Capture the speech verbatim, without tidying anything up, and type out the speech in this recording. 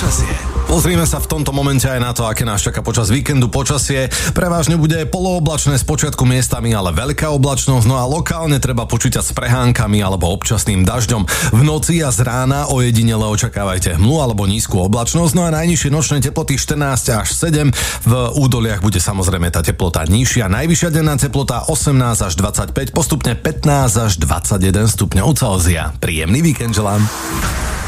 Počasie. Pozrime sa v tomto momente aj na to, aké nás čaká počas víkendu počasie. Prevažne bude polooblačné z počiatku miestami, ale veľká oblačnosť, no a lokálne treba počítať s prehánkami alebo občasným dažďom. V noci a z rána ojedinele očakávajte hmlu alebo nízku oblačnosť, no a najnižšie nočné teploty štrnásť až sedem. V údoliach bude samozrejme tá teplota nižšia. Najvyššia denná teplota osemnásť až dvadsaťpäť, postupne pätnásť až dvadsaťjeden stupňov Celzia. Príjemný víkend želám.